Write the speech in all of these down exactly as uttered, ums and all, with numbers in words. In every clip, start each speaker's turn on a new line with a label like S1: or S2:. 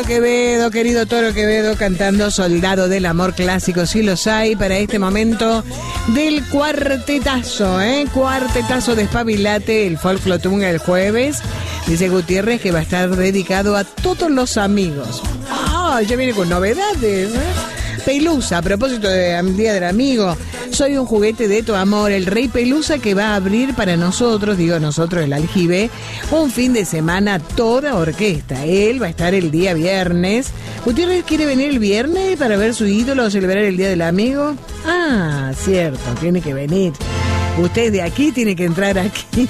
S1: Quevedo, querido Toro Quevedo, cantando Soldado del Amor clásico, si los hay, para este momento del cuartetazo, ¿eh? Cuartetazo de Espabilate, el Folclotunga el jueves. Dice Gutiérrez que va a estar dedicado a todos los amigos. Ah, ya viene con novedades, ¿eh? Pelusa, a propósito del Día del Amigo, soy un juguete de tu amor, el Rey Pelusa que va a abrir para nosotros, digo nosotros, el Aljibe, un fin de semana toda orquesta. Él va a estar el día viernes. ¿Gutiérrez quiere venir el viernes para ver su ídolo o celebrar el Día del Amigo? Ah, cierto, tiene que venir. Usted de aquí tiene que entrar aquí.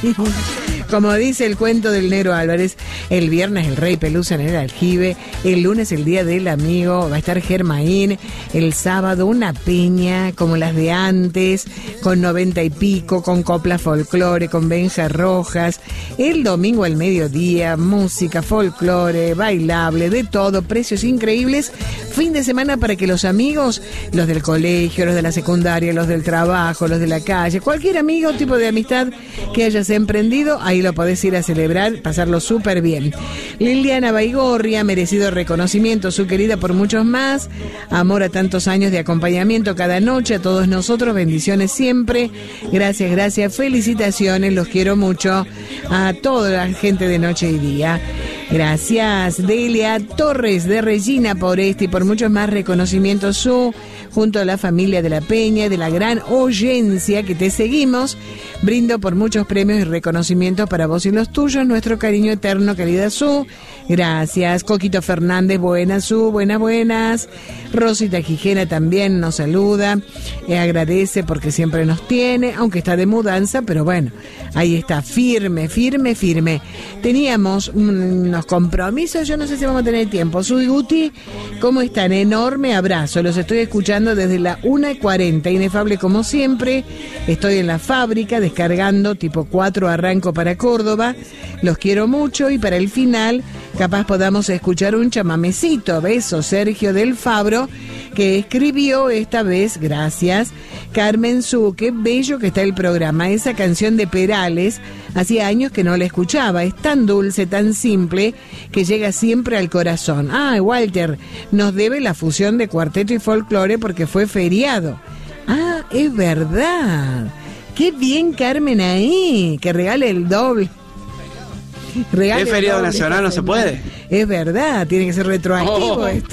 S1: Como dice el cuento del Negro Álvarez, el viernes el Rey Pelusa en el Aljibe, el lunes el Día del Amigo, va a estar Germain, el sábado una peña como las de antes, con noventa y pico, con copla folclore, con Benja Rojas, el domingo al mediodía, música, folclore, bailable, de todo, precios increíbles, fin de semana para que los amigos, los del colegio, los de la secundaria, los del trabajo, los de la calle, cualquier amigo, tipo de amistad que hayas emprendido, ahí lo podés ir a celebrar, pasarlo súper bien. Liliana Baigorria, merecido reconocimiento, su querida por muchos más, amor a tantos años de acompañamiento cada noche, a todos nosotros, bendiciones siempre, gracias, gracias, felicitaciones, los quiero mucho, a toda la gente de Noche y Día. Gracias, Delia Torres de Regina, por este y por muchos más reconocimientos su, junto a la familia de la Peña, de la gran oyencia que te seguimos. Brindo por muchos premios y reconocimientos para vos y los tuyos, nuestro cariño eterno, querida Su. Gracias, Coquito Fernández, buenas Su, buenas, buenas. Rosita Quijena también nos saluda, eh, agradece porque siempre nos tiene, aunque está de mudanza, pero bueno, ahí está, firme, firme, firme. Teníamos unos compromisos, yo no sé si vamos a tener tiempo. Su y Guti, ¿cómo están? Enorme abrazo, los estoy escuchando desde la una y cuarenta, inefable como siempre, estoy en la fábrica descargando, tipo cuatro arranco para Córdoba, los quiero mucho y para el final capaz podamos escuchar un chamamecito. Beso, Sergio del Fabro, que escribió esta vez, gracias, Carmen Su, qué bello que está el programa, esa canción de Perales, hacía años que no la escuchaba, es tan dulce, tan simple, que llega siempre al corazón. Ah, Walter, nos debe la fusión de cuarteto y folclore porque fue feriado. Ah, es verdad. Qué bien, Carmen, ahí, que regale el doble. Regale
S2: ¿Es feriado
S1: doble,
S2: nacional? ¿No se puede?
S1: Es verdad, tiene que ser retroactivo
S2: oh.
S1: esto.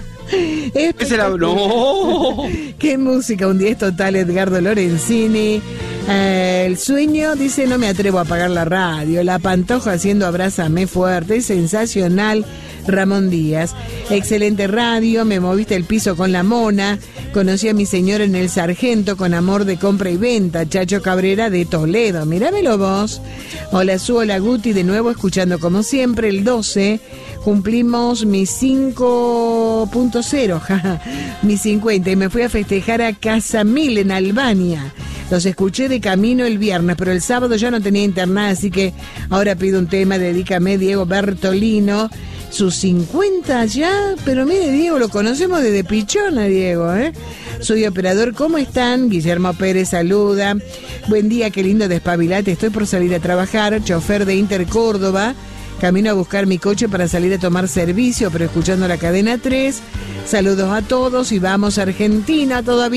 S2: ¿Qué la... no.
S1: Qué música, un diez total, Edgardo Lorenzini. Eh, el sueño, dice, no me atrevo a apagar la radio. La Pantoja haciendo Abrázame Fuerte, sensacional. Ramón Díaz, excelente radio, me moviste el piso con la mona, conocí a mi señor en el Sargento con amor de compra y venta, Chacho Cabrera de Toledo, mirámelo vos. Hola Su, hola Guti, de nuevo escuchando como siempre, el doce cumplimos mi cinco punto cero, mi cincuenta, y me fui a festejar a Casa Mil en Albania. Los escuché de camino el viernes, pero el sábado ya no tenía internet, así que ahora pido un tema, dedícame Diego Bertolino, sus cincuenta ya, pero mire Diego, lo conocemos desde Pichona, Diego, ¿eh? Soy operador, ¿cómo están? Guillermo Pérez saluda, buen día, qué lindo despabilate, estoy por salir a trabajar, chofer de Inter Córdoba, camino a buscar mi coche para salir a tomar servicio, pero escuchando la cadena tres, saludos a todos y vamos a Argentina todavía.